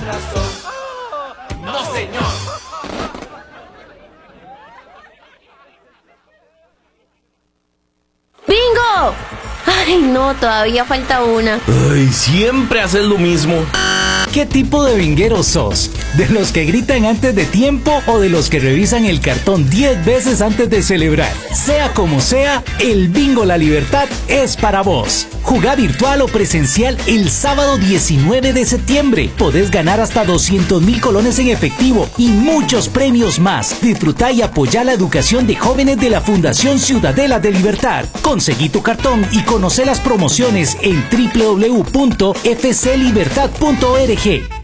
razón. No, señor. ¡Bingo! Ay, no, todavía falta una. Ay, siempre haces lo mismo. ¿Qué tipo de binguero sos? ¿De los que gritan antes de tiempo o de los que revisan el cartón 10 veces antes de celebrar? Sea como sea, el Bingo La Libertad es para vos. Jugá virtual o presencial el sábado 19 de septiembre. Podés ganar hasta 200,000 colones en efectivo y muchos premios más. Disfrutá y apoyá la educación de jóvenes de la Fundación Ciudadela de Libertad. Conseguí tu cartón y conocé las promociones en www.fclibertad.org.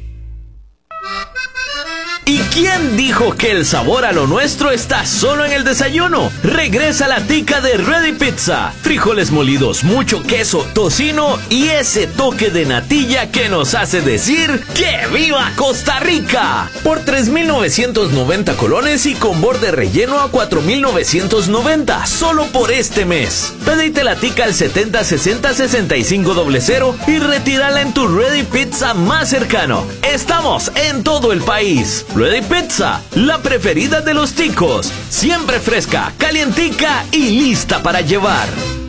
¿Y quién dijo que el sabor a lo nuestro está solo en el desayuno? Regresa la tica de Ready Pizza. Frijoles molidos, mucho queso, tocino y ese toque de natilla que nos hace decir ¡que viva Costa Rica! Por 3,990 colones y con borde relleno a 4,990, solo por este mes. Pedite la tica al 7060-6500 y retírala en tu Ready Pizza más cercano. Estamos en todo el país. Ready Pizza, la preferida de los ticos. Siempre fresca, calientica y lista para llevar.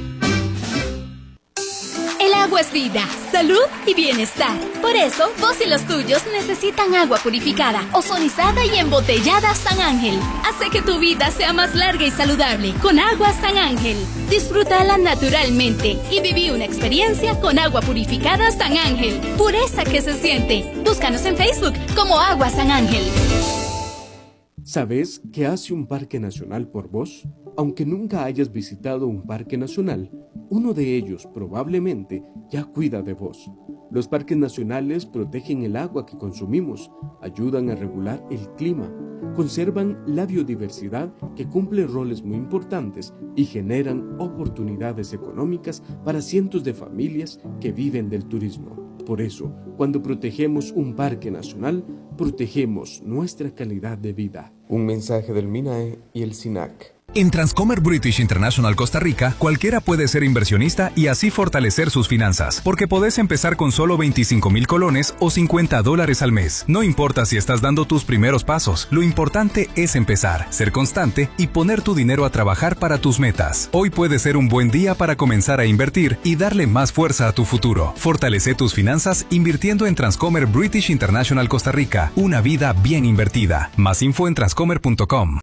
El agua es vida, salud y bienestar. Por eso, vos y los tuyos necesitan agua purificada, ozonizada y embotellada San Ángel. Hace que tu vida sea más larga y saludable con agua San Ángel. Disfrútala naturalmente y viví una experiencia con agua purificada San Ángel. Pureza que se siente. Búscanos en Facebook como Agua San Ángel. ¿Sabes qué hace un parque nacional por vos? Aunque nunca hayas visitado un parque nacional, uno de ellos probablemente ya cuida de vos. Los parques nacionales protegen el agua que consumimos, ayudan a regular el clima, conservan la biodiversidad que cumple roles muy importantes y generan oportunidades económicas para cientos de familias que viven del turismo. Por eso, cuando protegemos un parque nacional, protegemos nuestra calidad de vida. Un mensaje del MINAE y el SINAC. En Transcomer British International Costa Rica, cualquiera puede ser inversionista y así fortalecer sus finanzas, porque podés empezar con solo 25,000 colones o $50 al mes. No importa si estás dando tus primeros pasos, lo importante es empezar, ser constante y poner tu dinero a trabajar para tus metas. Hoy puede ser un buen día para comenzar a invertir y darle más fuerza a tu futuro. Fortalece tus finanzas invirtiendo en Transcomer British International Costa Rica, una vida bien invertida. Más info en transcomer.com.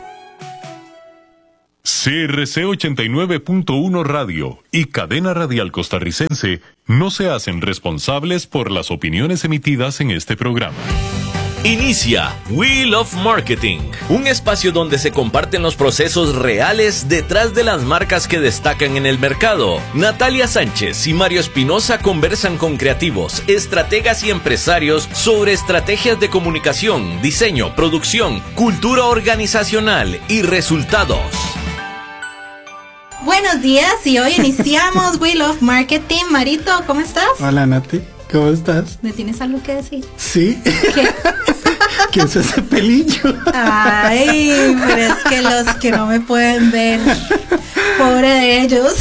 CRC 89.1 Radio y Cadena Radial Costarricense no se hacen responsables por las opiniones emitidas en este programa. Inicia Wheel of Marketing, un espacio donde se comparten los procesos reales detrás de las marcas que destacan en el mercado. Natalia Sánchez y Mario Espinosa conversan con creativos, estrategas y empresarios sobre estrategias de comunicación, diseño, producción, cultura organizacional y resultados. Buenos días y hoy iniciamos Wheel of Marketing. Marito, ¿cómo estás? Hola Nati, ¿cómo estás? ¿Me tienes algo que decir? Sí. ¿Qué? ¿Qué es ese pelillo? Ay, pero es que los que no me pueden ver, pobre de ellos.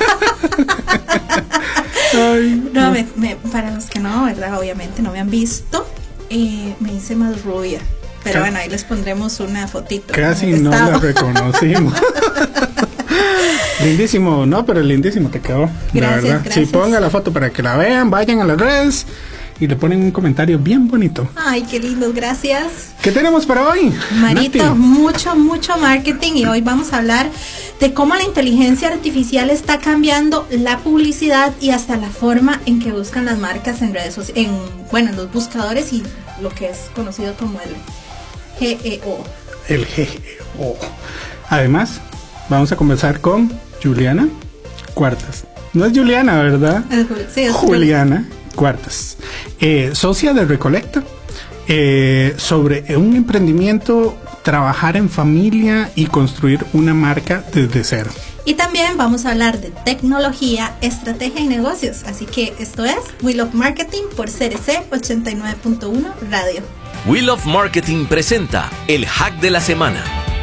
Ay, no, para los que no, ¿verdad? Obviamente no me han visto, me hice más rubia. Pero bueno, ahí les pondremos una fotito. Casi no la reconocimos. Lindísimo, no, pero lindísimo te quedó. Gracias, la verdad. Gracias. Sí, ponga la foto para que la vean, vayan a las redes y le ponen un comentario bien bonito. Ay, qué lindo, gracias. ¿Qué tenemos para hoy? Marito, Nati. mucho marketing y hoy vamos a hablar de cómo la inteligencia artificial está cambiando la publicidad y hasta la forma en que buscan las marcas en redes sociales, en los buscadores y lo que es conocido como el GEO. El GEO. Además, vamos a conversar con Juliana Cuartas. No es Juliana, ¿verdad? Sí, es Juliana Cuartas, socia de Recolecta, sobre un emprendimiento, trabajar en familia y construir una marca desde cero. Y también vamos a hablar de tecnología, estrategia y negocios. Así que esto es Wheel of Marketing por CRC 89.1 Radio. Wheel of Marketing presenta el hack de la semana.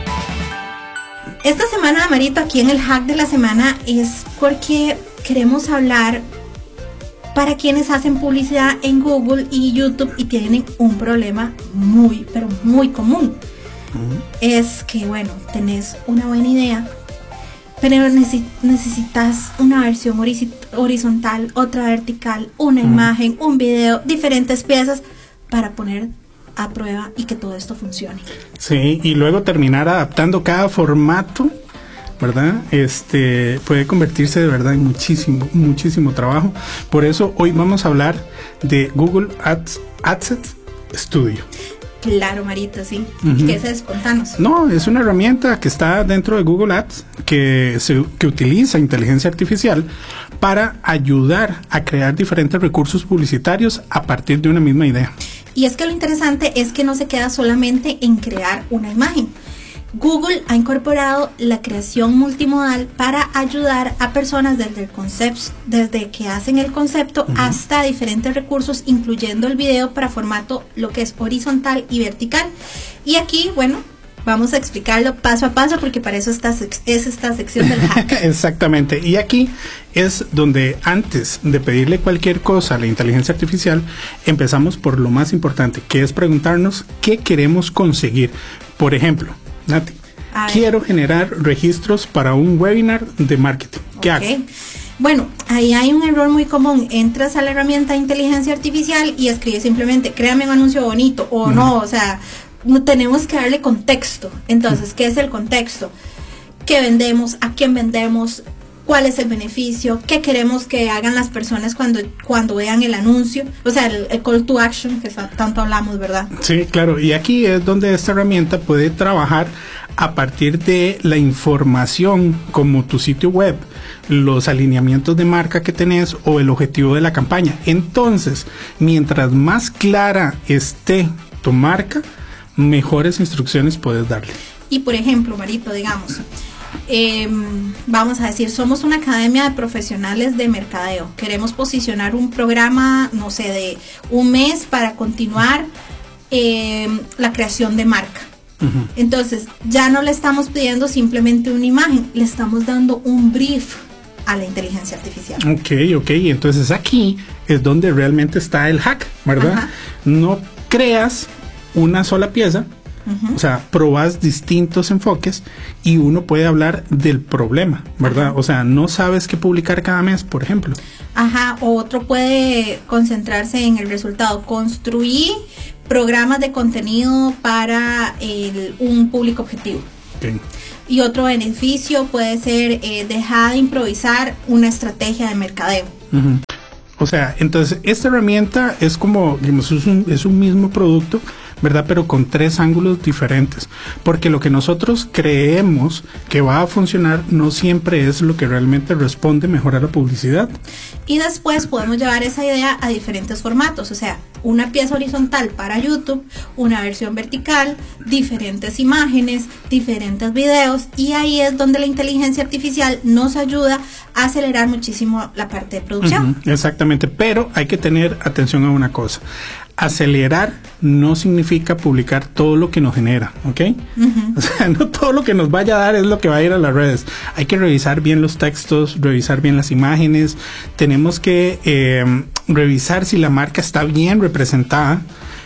Esta semana, Marito, aquí en el hack de la semana es porque queremos hablar para quienes hacen publicidad en Google y YouTube y tienen un problema muy, pero muy común. Es que, bueno, tenés una buena idea, pero necesitas una versión horizontal, otra vertical, una imagen, un video, diferentes piezas para poner a prueba y que todo esto funcione. Sí, y luego terminar adaptando cada formato, ¿verdad? Puede convertirse de verdad en muchísimo trabajo. Por eso hoy vamos a hablar de Google Ads Studio. Claro, Marito, sí. ¿Qué es eso? Contanos. No, es una herramienta que está dentro de Google Ads que utiliza inteligencia artificial para ayudar a crear diferentes recursos publicitarios a partir de una misma idea. Y es que lo interesante es que no se queda solamente en crear una imagen. Google ha incorporado la creación multimodal para ayudar a personas desde que hacen el concepto hasta diferentes recursos, incluyendo el video para formato lo que es horizontal y vertical. Y aquí, bueno, vamos a explicarlo paso a paso porque para eso es esta sección del hack. Exactamente. Y aquí es donde antes de pedirle cualquier cosa a la inteligencia artificial, empezamos por lo más importante, que es preguntarnos qué queremos conseguir. Por ejemplo, Nati, quiero generar registros para un webinar de marketing. ¿Qué hago? Bueno, ahí hay un error muy común. Entras a la herramienta de inteligencia artificial y escribes simplemente, créame un anuncio bonito o no, o sea, no tenemos que darle contexto. Entonces, ¿qué es el contexto? ¿Qué vendemos? ¿A quién vendemos? ¿Cuál es el beneficio? ¿Qué queremos que hagan las personas cuando vean el anuncio? O sea, el call to action que tanto hablamos, ¿verdad? Sí, claro. Y aquí es donde esta herramienta puede trabajar a partir de la información como tu sitio web, los alineamientos de marca que tenés o el objetivo de la campaña. Entonces, mientras más clara esté tu marca, mejores instrucciones puedes darle. Y por ejemplo, Marito, digamos, vamos a decir, somos una academia de profesionales de mercadeo. Queremos posicionar un programa, no sé, de un mes para continuar la creación de marca. Entonces, ya no le estamos pidiendo simplemente una imagen, le estamos dando un brief a la inteligencia artificial. Ok, entonces aquí es donde realmente está el hack, ¿verdad? No creas una sola pieza, o sea, probas distintos enfoques y uno puede hablar del problema, ¿verdad? O sea, no sabes qué publicar cada mes, por ejemplo. O otro puede concentrarse en el resultado, construir programas de contenido para un público objetivo. Y otro beneficio puede ser dejar de improvisar una estrategia de mercadeo. O sea, entonces esta herramienta es como, digamos, es un mismo producto, ¿verdad? Pero con 3 ángulos diferentes, porque lo que nosotros creemos que va a funcionar no siempre es lo que realmente responde mejor a la publicidad. Y después podemos llevar esa idea a diferentes formatos, o sea, una pieza horizontal para YouTube, una versión vertical, diferentes imágenes, diferentes videos, y ahí es donde la inteligencia artificial nos ayuda a acelerar muchísimo la parte de producción. Exactamente, pero hay que tener atención a una cosa. Acelerar no significa publicar todo lo que nos genera, ¿ok? O sea, no todo lo que nos vaya a dar es lo que va a ir a las redes. Hay que revisar bien los textos, revisar bien las imágenes. Tenemos que revisar si la marca está bien representada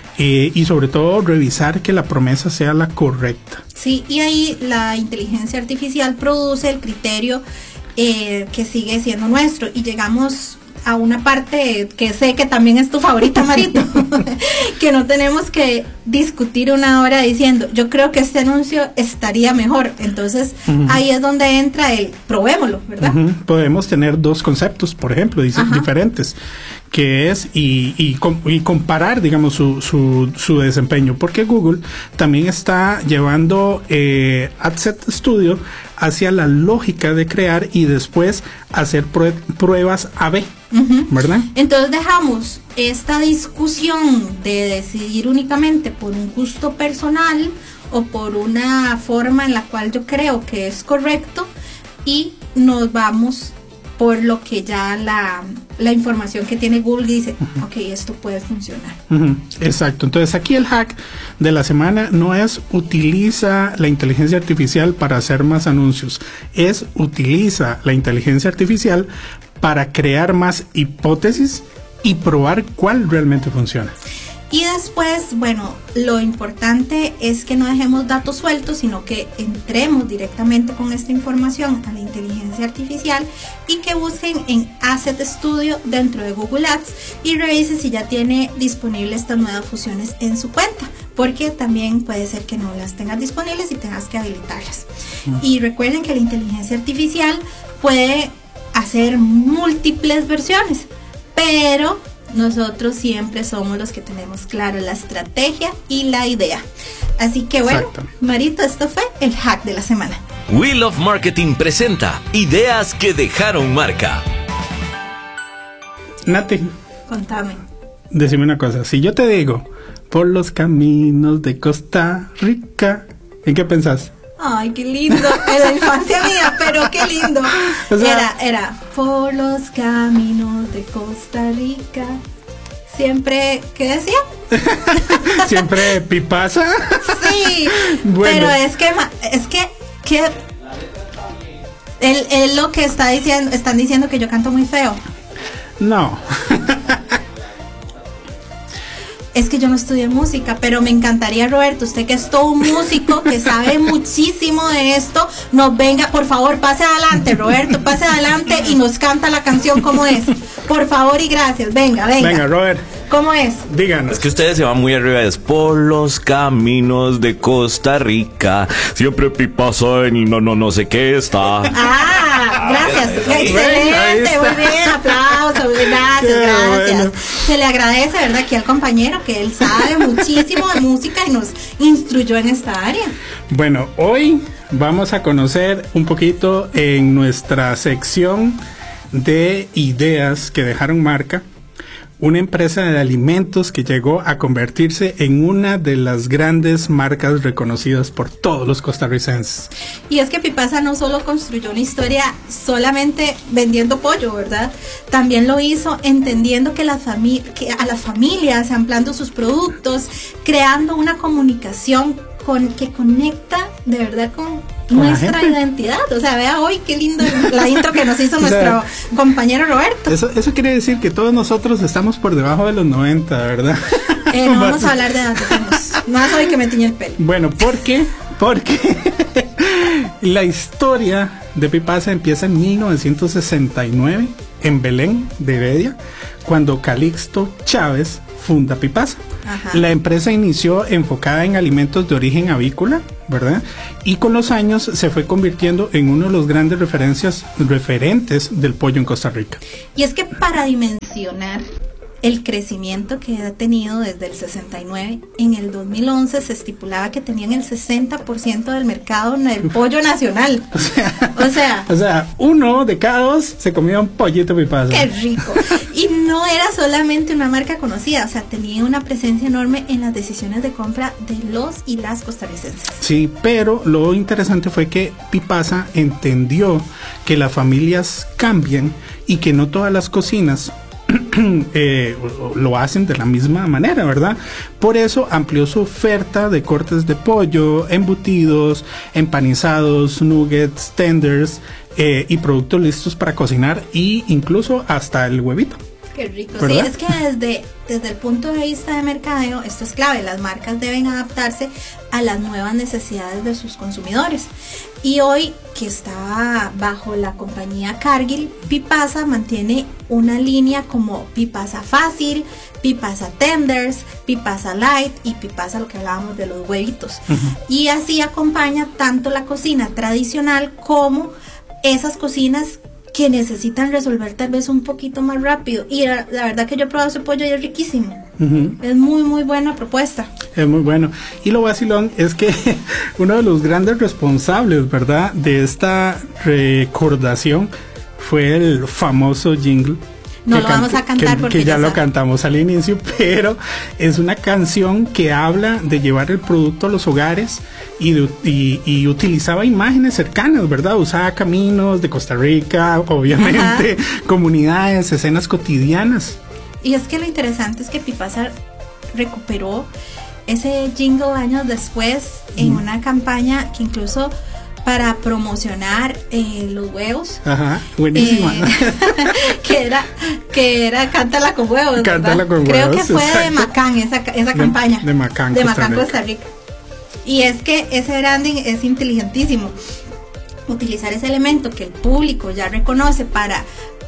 y sobre todo revisar que la promesa sea la correcta. Sí, y ahí la inteligencia artificial produce el criterio que sigue siendo nuestro y llegamos a una parte que sé que también es tu favorita, Marito, que no tenemos que discutir una hora diciendo, yo creo que este anuncio estaría mejor. Entonces, ahí es donde entra el probémoslo, ¿verdad? Podemos tener 2 conceptos, por ejemplo, diferentes, que es y comparar, digamos, su desempeño, porque Google también está llevando Ads Studio hacia la lógica de crear y después hacer pruebas A/B, ¿verdad? Entonces dejamos esta discusión de decidir únicamente por un gusto personal o por una forma en la cual yo creo que es correcto y nos vamos por lo que ya la información que tiene Google dice, ok, esto puede funcionar. Exacto. Entonces aquí el hack de la semana no es utiliza la inteligencia artificial para hacer más anuncios, es utiliza la inteligencia artificial para crear más hipótesis y probar cuál realmente funciona. Y después, bueno, lo importante es que no dejemos datos sueltos, sino que entremos directamente con esta información a la inteligencia artificial y que busquen en Asset Studio dentro de Google Ads y revisen si ya tiene disponibles estas nuevas funciones en su cuenta, porque también puede ser que no las tengas disponibles y tengas que habilitarlas. Y recuerden que la inteligencia artificial puede hacer múltiples versiones, pero nosotros siempre somos los que tenemos claro la estrategia y la idea. Así que bueno, Marito, esto fue el hack de la semana. We Love Marketing presenta ideas que dejaron marca. Nati, contame. Decime una cosa, si yo te digo por los caminos de Costa Rica, ¿en qué pensás? Ay, qué lindo, en la infancia mía, pero qué lindo. O sea, era por los caminos de Costa Rica. Siempre, ¿qué decía? Siempre Pipasa. Sí, bueno. Pero es que él lo que está diciendo, están diciendo que yo canto muy feo. No. Es que yo no estudié música, pero me encantaría, Roberto, usted que es todo un músico, que sabe muchísimo de esto, nos venga, por favor, pase adelante, Roberto, pase adelante y nos canta la canción como es. Por favor y gracias, venga. Venga, Robert. ¿Cómo es? Díganos. Es que ustedes se van muy arriba. Es por los caminos de Costa Rica. Siempre Pipasa en no sé qué está. Ah, gracias. Excelente, muy bien. Aplausos. Gracias. Bueno. Se le agradece, ¿verdad? Aquí al compañero que él sabe muchísimo de música y nos instruyó en esta área. Bueno, hoy vamos a conocer un poquito en nuestra sección de ideas que dejaron marca, una empresa de alimentos que llegó a convertirse en una de las grandes marcas reconocidas por todos los costarricenses. Y es que Pipasa no solo construyó una historia solamente vendiendo pollo, ¿verdad? También lo hizo entendiendo que a las familias, ampliando sus productos, creando una comunicación que conecta de verdad con nuestra identidad. O sea, vea hoy qué lindo la intro que nos hizo nuestro compañero Roberto. Eso quiere decir que todos nosotros estamos por debajo de los 90, ¿verdad? No vamos a hablar de datos, más hoy que me tiñe el pelo. Bueno, ¿por qué? Porque la historia de Pipasa empieza en 1969 en Belén de Heredia, cuando Calixto Chávez funda Pipasa. Ajá. La empresa inició enfocada en alimentos de origen avícola, ¿verdad? Y con los años se fue convirtiendo en uno de los grandes referentes del pollo en Costa Rica. Y es que para dimensionar el crecimiento que ha tenido desde el 69, en el 2011 se estipulaba que tenían el 60% del mercado en el pollo nacional. O sea, uno de cada dos se comía un pollito Pipasa. ¡Qué rico! Y no era solamente una marca conocida, o sea, tenía una presencia enorme en las decisiones de compra de los y las costarricenses. Sí, pero lo interesante fue que Pipasa entendió que las familias cambian y que no todas las cocinas lo hacen de la misma manera, ¿verdad? Por eso amplió su oferta de cortes de pollo, embutidos, empanizados, nuggets, tenders y productos listos para cocinar, e incluso hasta el huevito. Qué rico, ¿verdad? Sí, es que desde el punto de vista de mercadeo, esto es clave, las marcas deben adaptarse a las nuevas necesidades de sus consumidores. Y hoy, que está bajo la compañía Cargill, Pipasa mantiene una línea como Pipasa Fácil, Pipasa Tenders, Pipasa Light y Pipasa, lo que hablábamos de los huevitos. Y así acompaña tanto la cocina tradicional como esas cocinas que necesitan resolver tal vez un poquito más rápido. Y la verdad que yo he probado ese pollo y es riquísimo. Es muy muy buena propuesta. Es muy bueno. Y lo vacilón es que uno de los grandes responsables, ¿verdad?, de esta recordación fue el famoso jingle. No lo vamos a cantar porque ya lo cantamos al inicio, pero es una canción que habla de llevar el producto a los hogares y utilizaba imágenes cercanas, ¿verdad? Usaba caminos de Costa Rica, obviamente, comunidades, escenas cotidianas. Y es que lo interesante es que Pipasa recuperó ese jingle años después en una campaña que incluso para promocionar los huevos. Ajá, buenísima. Que era Cántala con huevos. Cántala con Creo huevos, que fue exacto. de Macán esa campaña. De Macán, Costa Rica. Y es que ese branding es inteligentísimo. Utilizar ese elemento que el público ya reconoce para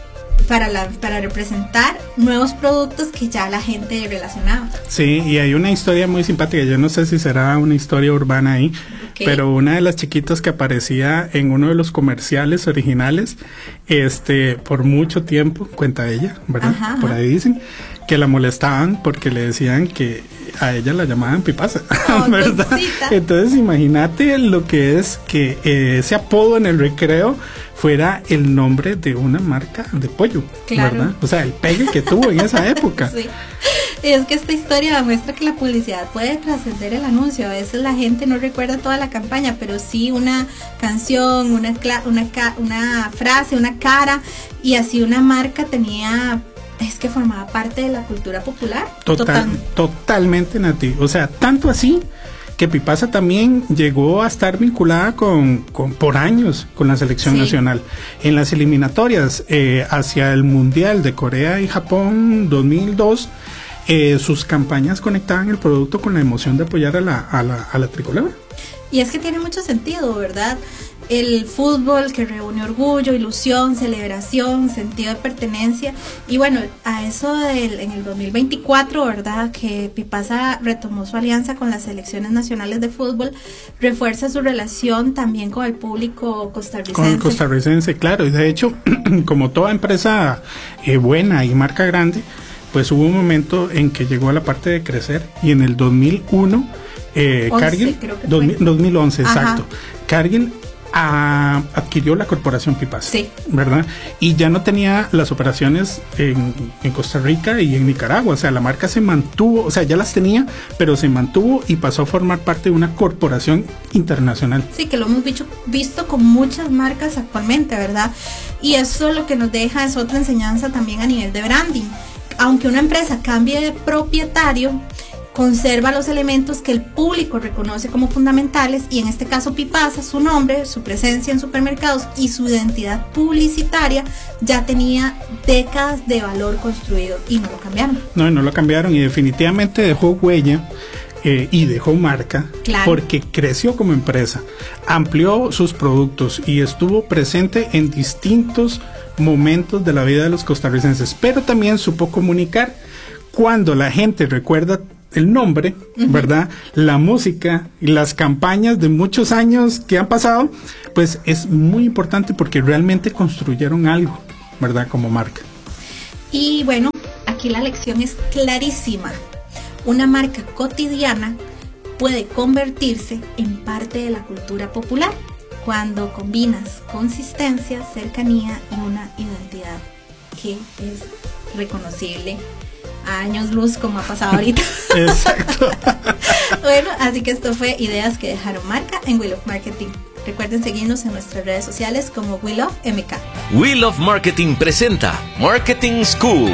representar nuevos productos que ya la gente relacionaba. Sí, y hay una historia muy simpática, yo no sé si será una historia urbana ahí, pero una de las chiquitas que aparecía en uno de los comerciales originales, por mucho tiempo, cuenta ella, ¿verdad? Ajá, por ahí dicen, que la molestaban porque le decían que a ella la llamaban Pipasa, ¿verdad? Cosita. Entonces imagínate lo que es que ese apodo en el recreo fuera el nombre de una marca de pollo, claro. ¿Verdad? O sea, el pegue que tuvo en esa época. Sí. Es que esta historia muestra que la publicidad puede trascender el anuncio. A veces la gente no recuerda toda la campaña, pero sí una canción, una frase, una cara, y así una marca es que formaba parte de la cultura popular. Totalmente, Nati. O sea, tanto así que Pipasa también llegó a estar vinculada por años con la selección nacional. En las eliminatorias hacia el Mundial de Corea y Japón 2002, sus campañas conectaban el producto con la emoción de apoyar a la tricolor. Y es que tiene mucho sentido, ¿verdad? El fútbol que reúne orgullo, ilusión, celebración, sentido de pertenencia. Y bueno, a eso en el 2024, ¿verdad? Que Pipasa retomó su alianza con las selecciones nacionales de fútbol, refuerza su relación también con el público costarricense. Con el costarricense, claro. Y de hecho, como toda empresa buena y marca grande, pues hubo un momento en que llegó a la parte de crecer, y en el 2001, Cargill, 2011, exacto, Cargill adquirió la corporación Pipasa, ¿verdad? Y ya no tenía las operaciones en Costa Rica y en Nicaragua, o sea, la marca se mantuvo, o sea, ya las tenía, pero se mantuvo y pasó a formar parte de una corporación internacional. Sí, que lo hemos visto con muchas marcas actualmente, ¿verdad? Y eso lo que nos deja es otra enseñanza también a nivel de branding. Aunque una empresa cambie de propietario, conserva los elementos que el público reconoce como fundamentales, y en este caso Pipasa, su nombre, su presencia en supermercados y su identidad publicitaria ya tenía décadas de valor construido, y no lo cambiaron. No lo cambiaron, y definitivamente dejó huella y dejó marca, claro, porque creció como empresa, amplió sus productos y estuvo presente en distintos momentos de la vida de los costarricenses, pero también supo comunicar. Cuando la gente recuerda el nombre, ¿verdad? La música y las campañas de muchos años que han pasado, pues es muy importante porque realmente construyeron algo, ¿verdad? Como marca. Y bueno, aquí la lección es clarísima. Una marca cotidiana puede convertirse en parte de la cultura popular cuando combinas consistencia, cercanía y una identidad que es reconocible a años luz, como ha pasado ahorita. Exacto. Bueno, así que esto fue Ideas que dejaron marca en We Love Marketing. Recuerden seguirnos en nuestras redes sociales como We Love MK. We Love Marketing presenta Marketing School.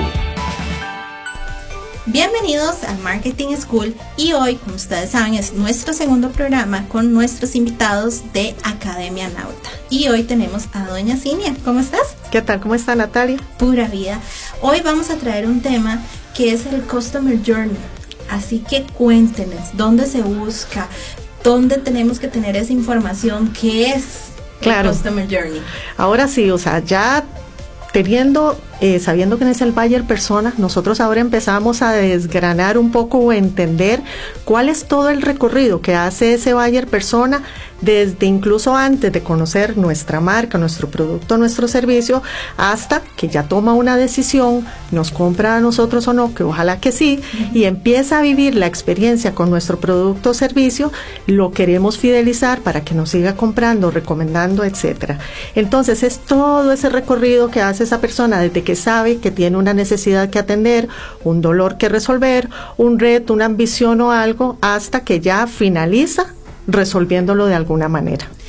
Bienvenidos al Marketing School, y hoy, como ustedes saben, es nuestro segundo programa con nuestros invitados de Academia Nauta. Y hoy tenemos a doña Cinia. ¿Cómo estás? ¿Qué tal? ¿Cómo está, Natalia? Pura vida. Hoy vamos a traer un tema que es el Customer Journey. Así que cuéntenos, ¿dónde se busca? ¿Dónde tenemos que tener esa información? ¿Qué es el Customer Journey? Ahora sí, o sea, ya sabiendo quién es el buyer persona, nosotros ahora empezamos a desgranar un poco o entender cuál es todo el recorrido que hace ese buyer persona, desde incluso antes de conocer nuestra marca, nuestro producto, nuestro servicio, hasta que ya toma una decisión, nos compra a nosotros o no, que ojalá que sí, y empieza a vivir la experiencia con nuestro producto o servicio. Lo queremos fidelizar para que nos siga comprando, recomendando, etcétera. Entonces es todo ese recorrido que hace esa persona desde que sabe que tiene una necesidad que atender, un dolor que resolver, un reto, una ambición o algo, hasta que ya finaliza resolviéndolo de alguna manera.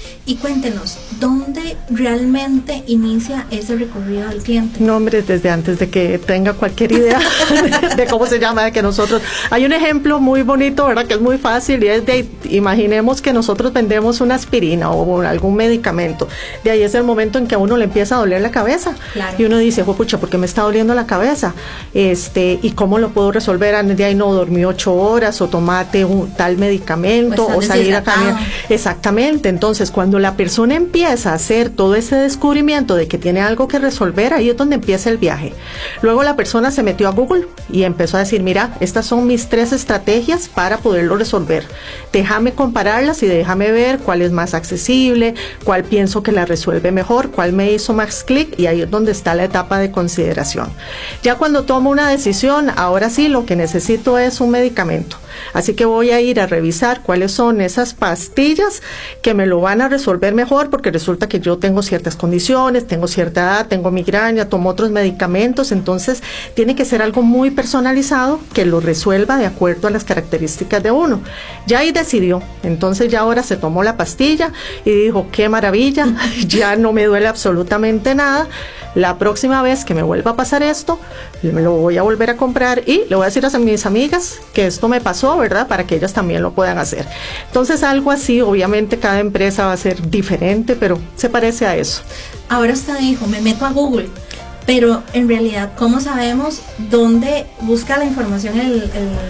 Y cuéntenos, ¿dónde realmente inicia ese recorrido del cliente? No, hombre, desde antes de que tenga cualquier idea de cómo se llama, de que nosotros... Hay un ejemplo muy bonito, ¿verdad? Que es muy fácil y es de, imaginemos que nosotros vendemos una aspirina o algún medicamento. De ahí es el momento en que a uno le empieza a doler la cabeza. Claro. Y uno dice, pucha, ¿por qué me está doliendo la cabeza? ¿Y cómo lo puedo resolver? De ahí no dormí 8 horas o tomate un tal medicamento pues o salir a caminar. Exactamente. Entonces, cuando la persona empieza a hacer todo ese descubrimiento de que tiene algo que resolver, ahí es donde empieza el viaje. Luego la persona se metió a Google y empezó a decir, mira, estas son mis 3 estrategias para poderlo resolver. Déjame compararlas y déjame ver cuál es más accesible, cuál pienso que la resuelve mejor, cuál me hizo más clic, y ahí es donde está la etapa de consideración. Ya cuando tomo una decisión, ahora sí lo que necesito es un medicamento. Así que voy a ir a revisar cuáles son esas pastillas que me lo van a resolver mejor, porque resulta que yo tengo ciertas condiciones, tengo cierta edad, tengo migraña, tomo otros medicamentos, entonces tiene que ser algo muy personalizado que lo resuelva de acuerdo a las características de uno. Ya ahí decidió, entonces ya ahora se tomó la pastilla y dijo, qué maravilla, ya no me duele absolutamente nada. La próxima vez que me vuelva a pasar esto, me lo voy a volver a comprar y le voy a decir a mis amigas que esto me pasó, ¿verdad? Para que ellas también lo puedan hacer. Entonces, algo así, obviamente cada empresa va a ser diferente, pero se parece a eso. Ahora usted dijo, me meto a Google, pero en realidad, ¿cómo sabemos dónde busca la información el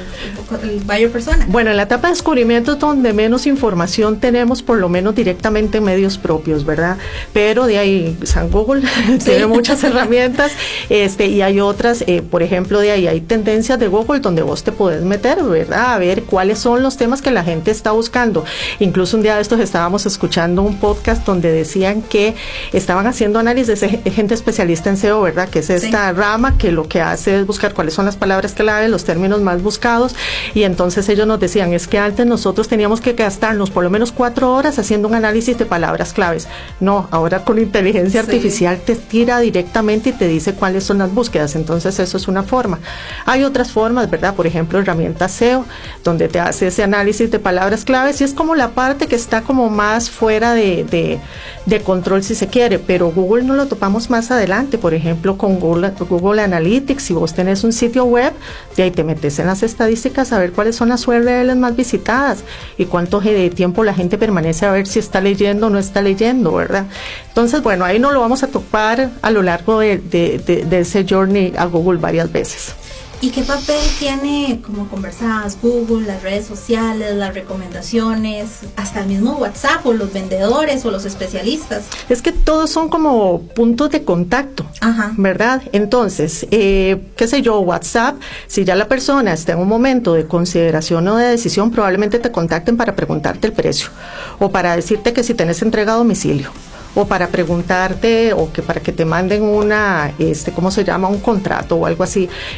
buyer persona? Bueno, en la etapa de descubrimiento es donde menos información tenemos, por lo menos directamente en medios propios, ¿verdad? Pero de ahí, San Google tiene muchas herramientas, y hay otras, por ejemplo, de ahí hay tendencias de Google donde vos te podés meter, ¿verdad? A ver cuáles son los temas que la gente está buscando. Incluso un día de estos estábamos escuchando un podcast donde decían que estaban haciendo análisis de gente especialista en SEO, ¿verdad? Que es esta rama que lo que hace es buscar cuáles son las palabras clave, los términos más buscados, y entonces ellos nos decían, es que antes nosotros teníamos que gastarnos por lo menos 4 horas haciendo un análisis de palabras claves. No, ahora con inteligencia artificial te tira directamente y te dice cuáles son las búsquedas, entonces eso es una forma. Hay otras formas, ¿verdad? Por ejemplo, herramientas SEO, donde te hace ese análisis de palabras claves y es como la parte que está como más fuera de control si se quiere, pero Google no lo topamos más adelante, por ejemplo, con Google Analytics. Si vos tenés un sitio web, de ahí te metes en las estadísticas a ver cuáles son las URLs más visitadas y cuánto de tiempo la gente permanece a ver si está leyendo o no está leyendo, ¿verdad? Entonces, bueno, ahí no lo vamos a topar a lo largo de ese journey a Google varias veces. ¿Y qué papel tiene, como conversabas, Google, las redes sociales, las recomendaciones, hasta el mismo WhatsApp o los vendedores o los especialistas? Es que todos son como puntos de contacto, ¿verdad? Entonces, qué sé yo, WhatsApp, si ya la persona está en un momento de consideración o de decisión, probablemente te contacten para preguntarte el precio o para decirte que si tenés entrega a domicilio, o para preguntarte, o que para que te manden una, ¿cómo se llama? Un contrato o algo así.